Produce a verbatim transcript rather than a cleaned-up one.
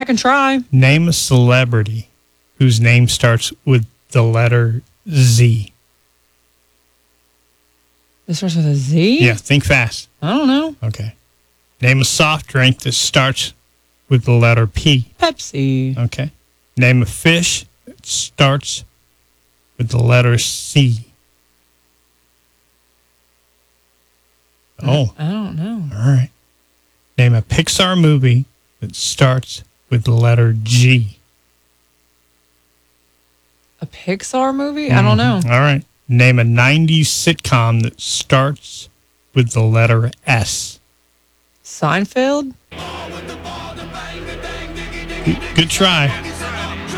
can try. Name a celebrity whose name starts with the letter Z. This starts with a Z? Yeah, think fast. I don't know. Okay. Name a soft drink that starts with the letter P. Pepsi. Okay. Name a fish that starts with the letter C. Oh. I don't know. All right. Name a Pixar movie that starts with the letter G. A Pixar movie? I don't know. All right. Name a nineties sitcom that starts with the letter S. Seinfeld? Good, good try.